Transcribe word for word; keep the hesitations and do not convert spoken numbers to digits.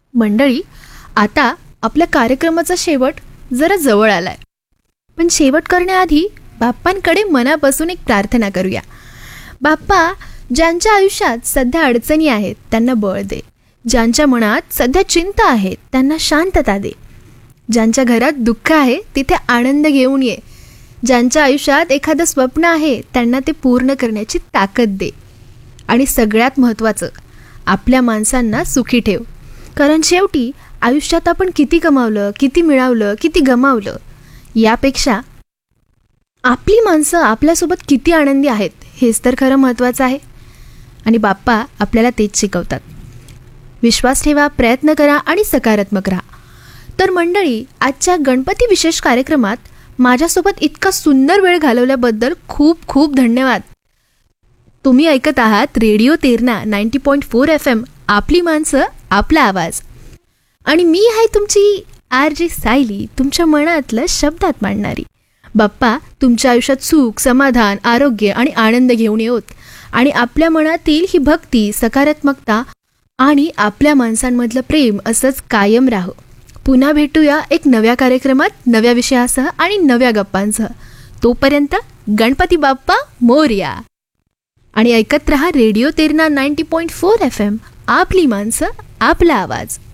मंडळी, आता आपल्या कार्यक्रमाचा शेवट जरा जवळ आलाय. पण शेवट करण्याआधी बाप्पांकडे मनापासून एक प्रार्थना करूया. बाप्पा, ज्यांच्या आयुष्यात सध्या अडचणी आहेत त्यांना बळ दे. ज्यांच्या मनात सध्या चिंता आहे त्यांना शांतता दे. ज्यांच्या घरात दुःख आहे तिथे आनंद घेऊन ये. ज्यांच्या आयुष्यात एखादं स्वप्न आहे त्यांना ते पूर्ण करण्याची ताकद दे. आणि सगळ्यात महत्त्वाचं, आपल्या माणसांना सुखी ठेव. कारण शेवटी आयुष्यात आपण किती कमावलं, किती मिळवलं, किती गमावलं, यापेक्षा आपली माणसं आपल्यासोबत किती आनंदी आहेत हेच तर खरं महत्त्वाचं आहे. आणि बाप्पा आपल्याला तेच शिकवतात. विश्वास ठेवा, प्रयत्न करा आणि सकारात्मक राहा. तर मंडळी, आजच्या गणपती विशेष कार्यक्रमात माझ्यासोबत इतका सुंदर वेळ घालवल्याबद्दल खूप खूप धन्यवाद. तुम्ही ऐकत आहात radio Terna ninety point four F M, आपली माणसं आपला आवाज. आणि मी आहे तुमची आर जे सायली, तुमच्या मनातलं शब्दात मांडणारी. बाप्पा तुमच्या आयुष्यात सुख, समाधान, आरोग्य आणि आनंद घेऊन येऊत. आणि आपल्या मनातील ही भक्ती, सकारात्मकता आणि आपल्या माणसांमधलं प्रेम असंच कायम राहो. पुन्हा भेटूया एक नव्या कार्यक्रमात, नव्या विषयासह आणि नव्या गप्पांसह. तोपर्यंत गणपती बाप्पा मोरया. आणि ऐकत रहा radio Terna ninety point four F M, आपली माणसं आपला आवाज.